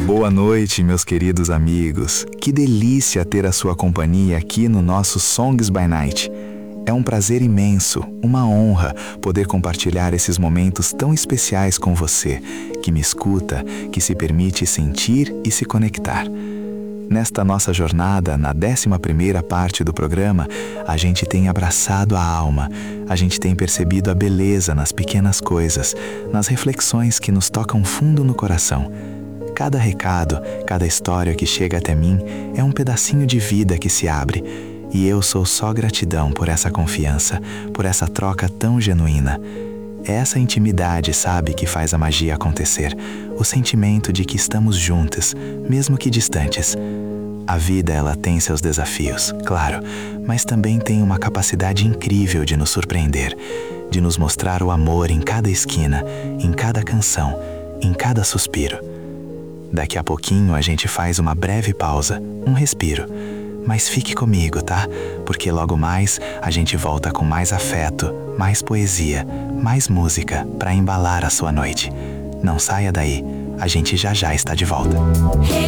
Boa noite, meus queridos amigos. Que delícia ter a sua companhia aqui no nosso Songs by Night. É um prazer imenso, uma honra poder compartilhar esses momentos tão especiais com você, que me escuta, que se permite sentir e se conectar. Nesta nossa jornada, na 11ª parte do programa, a gente tem abraçado a alma, a gente tem percebido a beleza nas pequenas coisas, nas reflexões que nos tocam fundo no coração. Cada recado, cada história que chega até mim é um pedacinho de vida que se abre, e eu sou só gratidão por essa confiança, por essa troca tão genuína. É essa intimidade, sabe, que faz a magia acontecer, o sentimento de que estamos juntos, mesmo que distantes. A vida, ela tem seus desafios, claro, mas também tem uma capacidade incrível de nos surpreender, de nos mostrar o amor em cada esquina, em cada canção, em cada suspiro. Daqui a pouquinho a gente faz uma breve pausa, um respiro. Mas fique comigo, tá? Porque logo mais a gente volta com mais afeto, mais poesia, mais música para embalar a sua noite. Não saia daí, a gente já está de volta.